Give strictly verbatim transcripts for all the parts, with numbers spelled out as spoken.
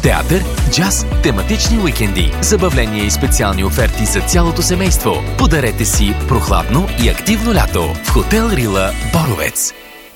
Театър, джаз, тематични уикенди, забавления и специални оферти за цялото семейство. Подарете си прохладно и активно лято в Хотел Рила Боровец.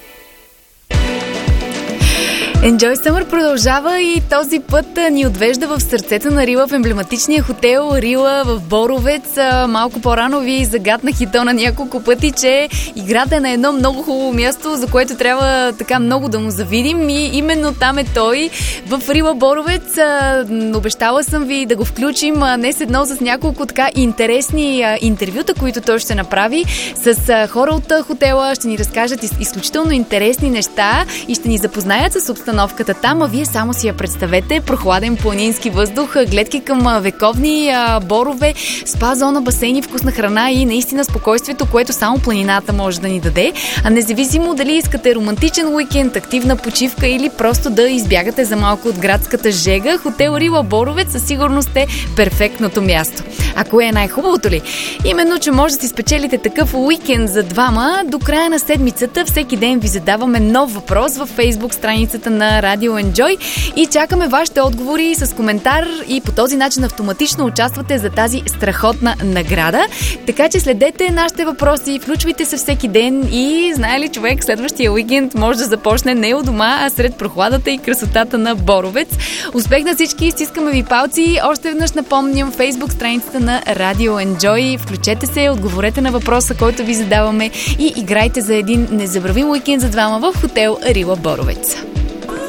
Enjoy Summer продължава и този път ни отвежда в сърцето на Рила, в емблематичния хотел Рила в Боровец. Малко по-рано ви загатнах и то на няколко пъти, че играта е на едно много хубаво място, за което трябва така много да му завидим, и именно там е той, в Рила Боровец. Обещала съм ви да го включим днес едно с няколко така интересни интервюта, които той ще направи с хора от хотела, ще ни разкажат изключително интересни неща и ще ни запознаят с обстановката там, а вие само си я представете. Прохладен планински въздух, гледки към вековни а, борове, спа зона, басейни, вкусна храна и наистина спокойствието, което само планината може да ни даде. А независимо дали искате романтичен уикенд, активна почивка или просто да избягате за малко от градската жега, хотел Рила Боровец със сигурност е перфектното място. А кое е най-хубавото ли? Именно, че може да си спечелите такъв уикенд за двама. До края на седмицата всеки ден ви задаваме нов въпрос във Facebook страницата на Радио Enjoy и чакаме вашите отговори с коментар и по този начин автоматично участвате за тази страхотна награда. Така че следете нашите въпроси, включвайте се всеки ден и знае ли човек, следващия уикенд може да започне не у дома, а сред прохладата и красотата на Боровец. Успех на всички, стискаме ви палци. Още веднъж напомням Facebook страницата на Радио Enjoy. Включете се, отговорете на въпроса, който ви задаваме и играйте за един незабравим уикенд за двама в хотел Рила Боровец.